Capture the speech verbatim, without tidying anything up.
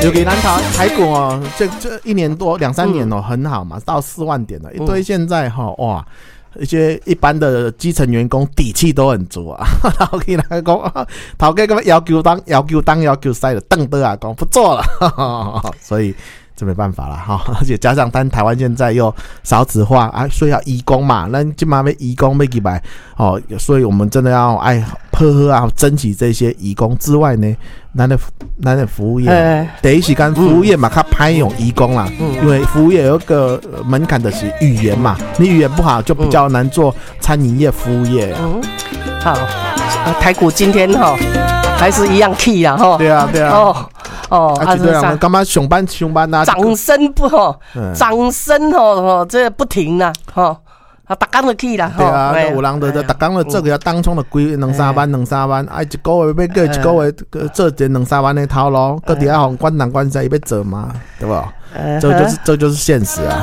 尤其咱台台股哦，这这一年多两三年哦、嗯、很好嘛，到四万点了，一堆现在哈、哦、哇。一些一般的基层员工底气都很足啊，然后起来讲，头家咁要求当要求当要求塞的瞪得啊，讲不做了，呵呵所以这没办法了哈。而且加上咱台湾现在又少子化啊，所以要移工嘛，咱今嘛要移工要几百哦，所以我们真的要爱呵呵啊，珍惜这些移工之外呢，咱的咱的服务业，欸、第一时间服务业嘛，较歹用移工啦、嗯，因为服务业有一个门槛的是语言嘛，你语言不好就比较难做餐饮业、服务业。嗯， 好，呃、台股今天哈还是一样 key 啦哈。 对啊，对啊。 哦哦， 啊，对啊，干嘛上班上班啊？ 掌声不哈，掌声吼吼，这不停啦哈。啊，逐工就去啦， 对啊，有人就逐工就做个当冲的几两三万、两三万，啊，一个月要过一个月做一两三万的头路，搁底下互管人管西要做嘛，对不？这就是这就是现实啊。